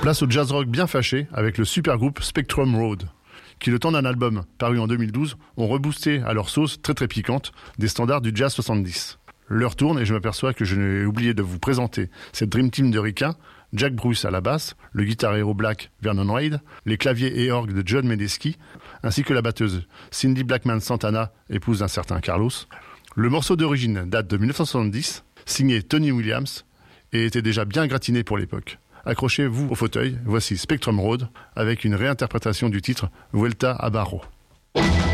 Place au jazz rock bien fâché avec le super groupe Spectrum Road, qui le temps d'un album paru en 2012 ont reboosté à leur sauce très très piquante des standards du jazz 70. L'heure tourne et je m'aperçois que je n'ai oublié de vous présenter cette Dream Team de ricains: Jack Bruce à la basse, le guitare héros black Vernon Wade, les claviers et orgues de John Medeski, ainsi que la batteuse Cindy Blackman Santana, épouse d'un certain Carlos. Le morceau d'origine date de 1970, signé Tony Williams, et était déjà bien gratiné pour l'époque. Accrochez-vous au fauteuil, voici Spectrum Road avec une réinterprétation du titre Vuelta a Barro.